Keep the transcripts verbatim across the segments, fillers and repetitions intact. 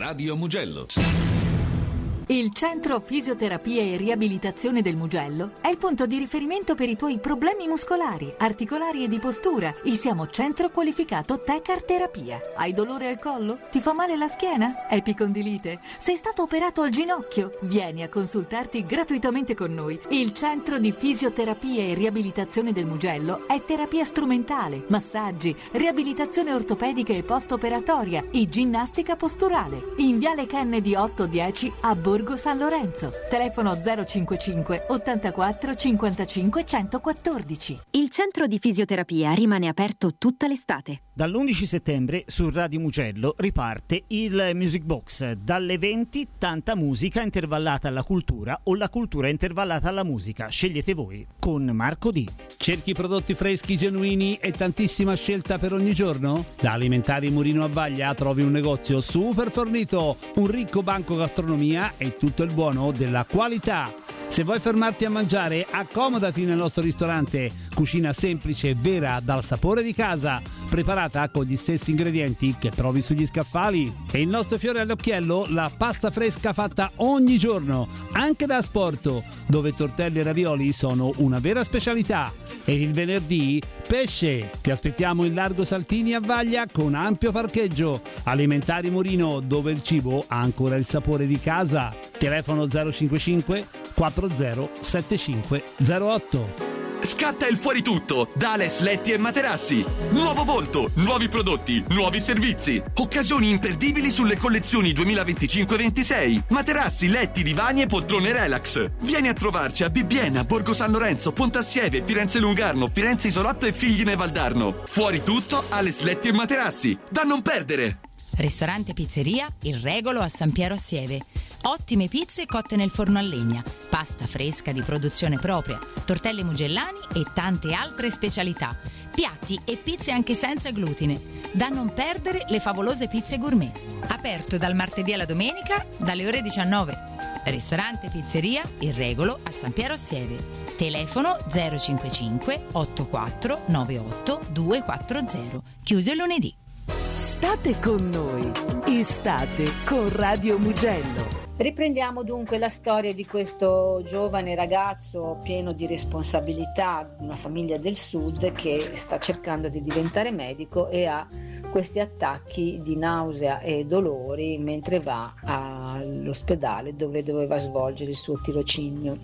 Radio Mugello. Il Centro Fisioterapia e Riabilitazione del Mugello è il punto di riferimento per i tuoi problemi muscolari, articolari e di postura. Il siamo centro qualificato Tecar Terapia. Hai dolore al collo? Ti fa male la schiena? Epicondilite? Sei stato operato al ginocchio? Vieni a consultarti gratuitamente con noi. Il Centro di Fisioterapia e Riabilitazione del Mugello è terapia strumentale, massaggi, riabilitazione ortopedica e post-operatoria e ginnastica posturale. In Viale Kennedy otto dieci a Borgo San Lorenzo. Telefono zero cinquantacinque ottantaquattro cinquantacinque centoquattordici. Il centro di fisioterapia rimane aperto tutta l'estate. Dall'undici settembre su Radio Mugello riparte il Music Box. Dalle venti tanta musica intervallata alla cultura o la cultura intervallata alla musica. Scegliete voi con Marco D. Cerchi prodotti freschi, genuini e tantissima scelta per ogni giorno? Da Alimentari Murino a Vaglia trovi un negozio super fornito, un ricco banco gastronomia e tutto il buono della qualità. Se vuoi fermarti a mangiare, accomodati nel nostro ristorante. Cucina semplice e vera dal sapore di casa, preparata con gli stessi ingredienti che trovi sugli scaffali. E il nostro fiore all'occhiello, la pasta fresca fatta ogni giorno, anche da asporto, dove tortelli e ravioli sono una vera specialità. E il venerdì, pesce. Ti aspettiamo in Largo Saltini a Vaglia con ampio parcheggio. Alimentari Murino, dove il cibo ha ancora il sapore di casa. Telefono zero cinquantacinque quattro zero sette cinque zero otto. Scatta il fuori tutto da Ales Letti e Materassi. Nuovo volto, nuovi prodotti, nuovi servizi. Occasioni imperdibili sulle collezioni duemilaventicinque ventisei. Materassi, letti, divani e poltrone relax. Vieni a trovarci a Bibbiena, Borgo San Lorenzo, Pontassieve, Firenze Lungarno, Firenze Isolotto e Figline Valdarno. Fuori tutto, Ales Letti e Materassi. Da non perdere. Ristorante Pizzeria Il Regolo a San Piero a Sieve. Ottime pizze cotte nel forno a legna, pasta fresca di produzione propria, tortelli mugellani e tante altre specialità. Piatti e pizze anche senza glutine. Da non perdere le favolose pizze gourmet. Aperto dal martedì alla domenica dalle ore diciannove. Ristorante Pizzeria Il Regolo a San Piero a Sieve. Telefono zero cinquantacinque ottantaquattro novantotto duecentoquaranta. Chiuso il lunedì. State con noi. Estate con Radio Mugello. Riprendiamo dunque la storia di questo giovane ragazzo pieno di responsabilità, una famiglia del sud che sta cercando di diventare medico e ha questi attacchi di nausea e dolori mentre va all'ospedale dove doveva svolgere il suo tirocinio.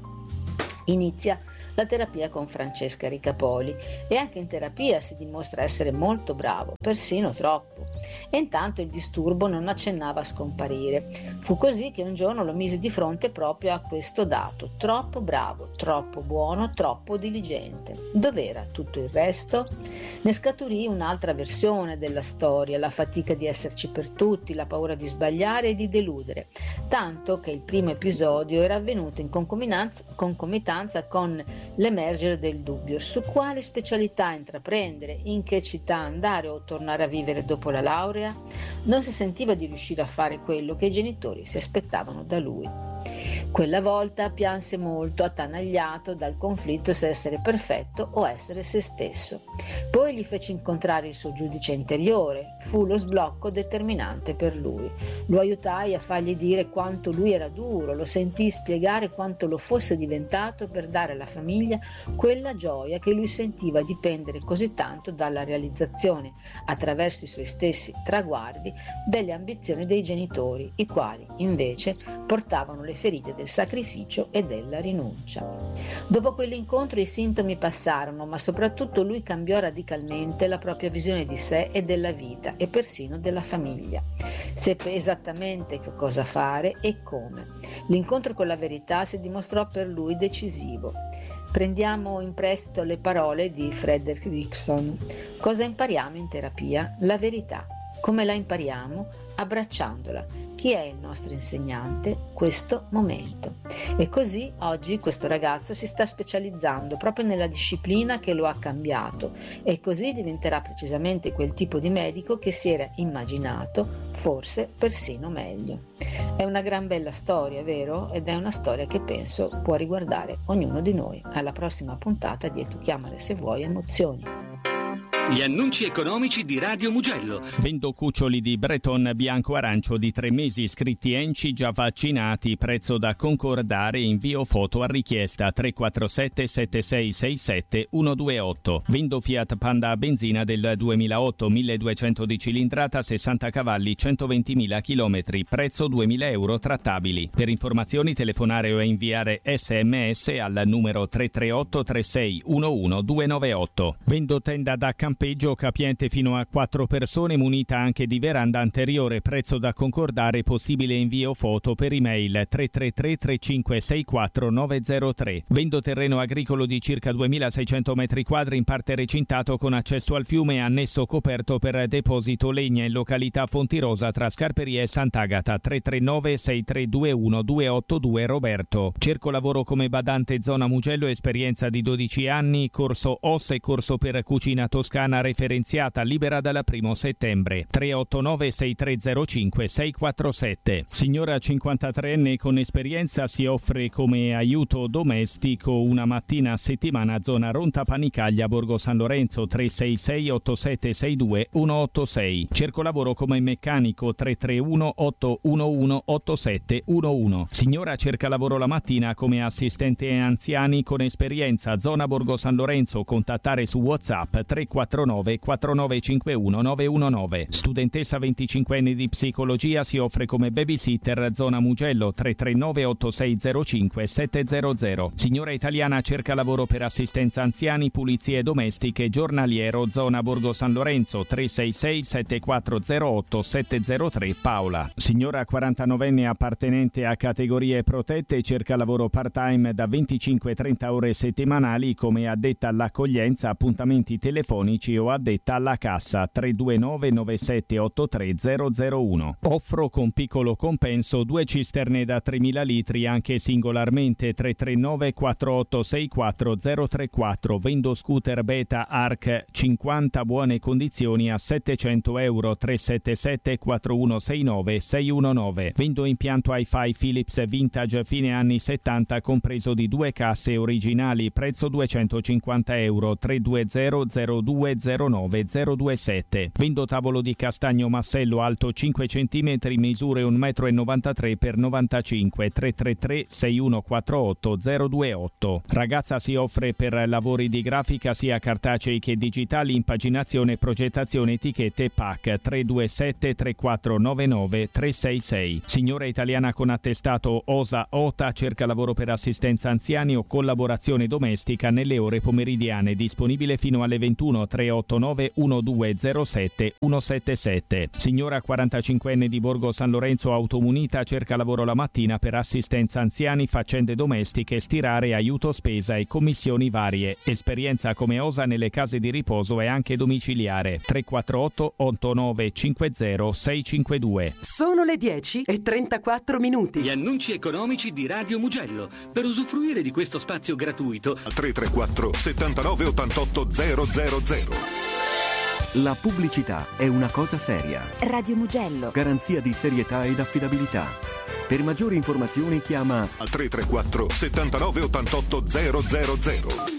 Inizia la terapia con Francesca Ricapoli e anche in terapia si dimostra essere molto bravo, persino troppo. E intanto il disturbo non accennava a scomparire. Fu così che un giorno lo mise di fronte proprio a questo dato: troppo bravo, troppo buono, troppo diligente. Dov'era tutto il resto? Ne scaturì un'altra versione della storia, la fatica di esserci per tutti, la paura di sbagliare e di deludere, tanto che il primo episodio era avvenuto in concomitanza, concomitanza con l'emergere del dubbio su quale specialità intraprendere, in che città andare o tornare a vivere dopo la laurea. Non si sentiva di riuscire a fare quello che i genitori si aspettavano da lui. Quella volta pianse molto, attanagliato dal conflitto se essere perfetto o essere se stesso. Poi gli fece incontrare il suo giudice interiore, fu lo sblocco determinante per lui. Lo aiutai a fargli dire quanto lui era duro, lo sentii spiegare quanto lo fosse diventato per dare alla famiglia quella gioia che lui sentiva dipendere così tanto dalla realizzazione, attraverso i suoi stessi traguardi, delle ambizioni dei genitori, i quali invece portavano le ferite del sacrificio e della rinuncia. Dopo quell'incontro i sintomi passarono, ma soprattutto lui cambiò radicalmente la propria visione di sé e della vita e persino della famiglia. Seppe esattamente che cosa fare e come. L'incontro con la verità si dimostrò per lui decisivo. Prendiamo in prestito le parole di Frederick Dixon. Cosa impariamo in terapia? La verità. Come la impariamo? Abbracciandola. Chi è il nostro insegnante? Questo momento. E così oggi questo ragazzo si sta specializzando proprio nella disciplina che lo ha cambiato e così diventerà precisamente quel tipo di medico che si era immaginato, forse persino meglio. È una gran bella storia, vero? Ed è una storia che penso può riguardare ognuno di noi. Alla prossima puntata di E tu chiamale se vuoi emozioni. Gli annunci economici di Radio Mugello. Vendo cuccioli di Breton bianco-arancio di tre mesi iscritti Enci già vaccinati, prezzo da concordare, invio foto a richiesta tre quattro sette sette sei sei sette uno due otto. Vendo Fiat Panda a benzina del duemilaotto, milleduecento di cilindrata, sessanta cavalli, centoventimila chilometri, prezzo duemila euro trattabili. Per informazioni telefonare o inviare sms al numero tre tre otto tre sei uno uno due nove otto. Vendo tenda da campeggio capiente fino a quattro persone, munita anche di veranda anteriore, prezzo da concordare, possibile invio foto per email tre tre tre tre cinque sei quattro nove zero tre. Vendo terreno agricolo di circa duemilaseicento metri quadri in parte recintato con accesso al fiume e annesso coperto per deposito legna in località Fontirosa tra Scarperia e Sant'Agata. Tre tre nove sei tre due uno due otto due Roberto. Cerco lavoro come badante zona Mugello, esperienza di dodici anni, corso O S e corso per cucina toscana referenziata, libera dal primo settembre. Tre otto nove sei tre zero cinque sei quattro sette. Signora cinquantatreenne con esperienza, si offre come aiuto domestico una mattina a settimana, zona Ronta Panicaglia, Borgo San Lorenzo. Tre sei sei otto sette sei due uno otto sei. Cerco lavoro come meccanico. Tre tre uno otto uno uno otto sette uno uno. Signora cerca lavoro la mattina come assistente anziani con esperienza, zona Borgo San Lorenzo. Contattare su WhatsApp tre quattro nove quattro nove cinque uno nove uno nove. Studentessa venticinquenne di psicologia, si offre come babysitter, zona Mugello. Tre tre nove otto sei zero cinque sette zero zero. Signora italiana cerca lavoro per assistenza anziani, pulizie domestiche, giornaliero, zona Borgo San Lorenzo. Tre sei sei sette quattro zero otto sette zero tre Paola. Signora quarantanovenne appartenente a categorie protette, cerca lavoro part-time da venticinque trenta ore settimanali come addetta all'accoglienza, appuntamenti telefonici o addetta alla cassa. Tre due nove nove sette otto tre zero zero uno. Offro con piccolo compenso due cisterne da tremila litri anche singolarmente. Tre tre nove quattro otto sei quattro zero tre quattro. Vendo scooter Beta Arc cinquanta, buone condizioni, a settecento euro. Tre sette sette quattro uno sei nove sei uno nove. Vendo impianto Hi-Fi Philips vintage fine anni settanta, compreso di due casse originali, prezzo duecentocinquanta euro. Tre due zero zero due zero nove zero due sette. Vendo tavolo di castagno massello alto cinque centimetri, misure un metro e novantatré per novantacinque. Tre tre tre sei uno quattro otto zero due otto. Ragazza si offre per lavori di grafica sia cartacei che digitali, impaginazione, progettazione, etichette e P A C. Tre due sette tre quattro nove nove tre sei sei. Signora italiana con attestato O S A O T A, cerca lavoro per assistenza anziani o collaborazione domestica nelle ore pomeridiane, disponibile fino alle ventuno. Tre otto nove uno due zero sette uno sette sette. Signora quarantacinquenne di Borgo San Lorenzo automunita, cerca lavoro la mattina per assistenza anziani, faccende domestiche, stirare, aiuto spesa e commissioni varie. Esperienza come O S A nelle case di riposo e anche domiciliare. Tre quattro otto otto nove cinque zero sei cinque due. Sono le dieci e trentaquattro minuti. Gli annunci economici di Radio Mugello. Per usufruire di questo spazio gratuito tre tre quattro settantanove ottantotto zero zero zero. La pubblicità è una cosa seria. Radio Mugello. Garanzia di serietà ed affidabilità. Per maggiori informazioni chiama al tre tre quattro settantanove ottantotto zero zero zero.